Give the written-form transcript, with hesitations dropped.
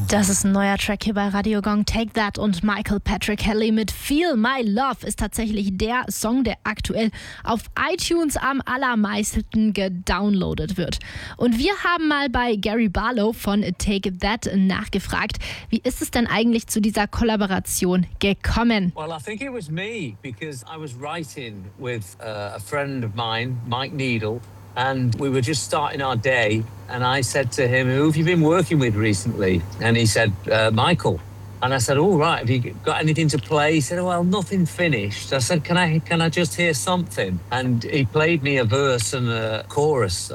Das ist ein neuer Track hier bei Radio Gong. Take That und Michael Patrick Kelly mit Feel My Love ist tatsächlich der Song, der aktuell auf iTunes am allermeisten gedownloadet wird. Und wir haben mal bei Gary Barlow von Take That nachgefragt, wie ist es denn eigentlich zu dieser Kollaboration gekommen? Well, I think it was me because I was writing with a friend of mine, Mike Needle, and we were just starting our day, and I said to him, who have you been working with recently? And he said, Michael. And I said, all right, have you got anything to play? He said, well, nothing finished. I said, can I just hear something? And he played me a verse and a chorus